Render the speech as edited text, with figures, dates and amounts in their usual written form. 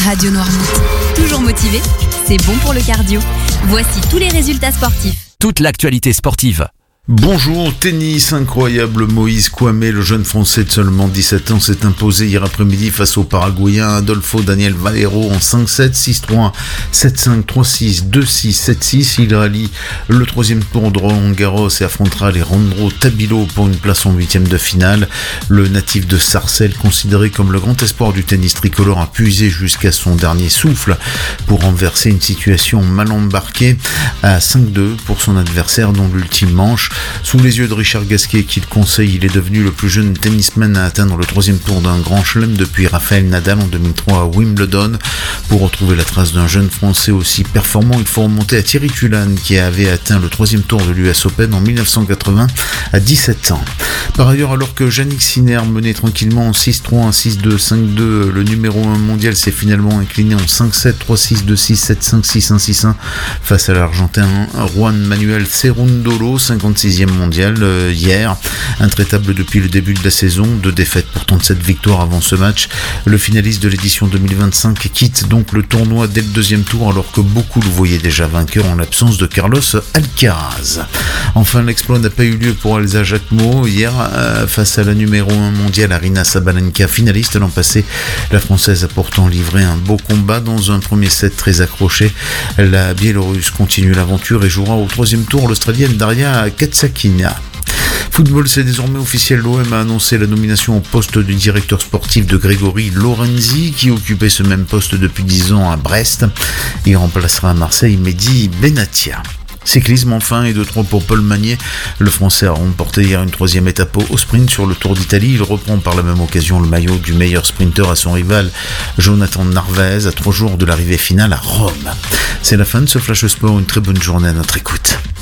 Radio Noirmouth. Toujours motivé, c'est bon pour le cardio. Voici tous les résultats sportifs. Toute l'actualité sportive. Bonjour, tennis incroyable, Moïse Kouamé, le jeune français de seulement 17 ans, s'est imposé hier après-midi face au Paraguayen Adolfo Daniel Valero en 5-7, 6-3, 7-5, 3-6, 2-6, 7-6. Il rallie le troisième tour de Roland-Garros et affrontera Alejandro Tabilo pour une place en huitième de finale. Le natif de Sarcelles, considéré comme le grand espoir du tennis tricolore, a puisé jusqu'à son dernier souffle pour renverser une situation mal embarquée à 5-2 pour son adversaire dont l'ultime manche. Sous les yeux de Richard Gasquet, qui le conseille, il est devenu le plus jeune tennisman à atteindre le troisième tour d'un grand chelem depuis Rafael Nadal en 2003 à Wimbledon. Pour retrouver la trace d'un jeune français aussi performant, il faut remonter à Thierry Tulane, qui avait atteint le troisième tour de l'US Open en 1980 à 17 ans. Par ailleurs, alors que Jannik Sinner menait tranquillement en 6-3, 6-2, 5-2, le numéro 1 mondial s'est finalement incliné en 5-7, 3-6, 2-6, 7-5, 6-1, 6-1 face à l'Argentin Juan Manuel Cerundolo, 56e mondial hier, intraitable depuis le début de la saison, 2 défaites pour 37 victoires avant ce match. Le finaliste de l'édition 2025 quitte donc le tournoi dès le deuxième tour alors que beaucoup le voyaient déjà vainqueur en l'absence de Carlos Alcaraz. Enfin, l'exploit n'a pas eu lieu pour Elsa Jacquemot hier face à la numéro 1 mondiale Aryna Sabalenka, finaliste l'an passé. La Française a pourtant livré un beau combat dans un premier set très accroché. La Biélorusse continue l'aventure et jouera au troisième tour l'Australienne Daria Katsakina. Football, c'est désormais officiel, l'OM a annoncé la nomination au poste du directeur sportif de Grégory Lorenzi, qui occupait ce même poste depuis 10 ans à Brest. Il remplacera à Marseille Mehdi Benatia. Cyclisme enfin, et 2-3 pour Paul Magnier. Le Français a remporté hier une 3e étape au sprint sur le Tour d'Italie. Il reprend par la même occasion le maillot du meilleur sprinter à son rival Jonathan Narvaez à 3 jours de l'arrivée finale à Rome. C'est la fin de ce Flash Sport, une très bonne journée à notre écoute.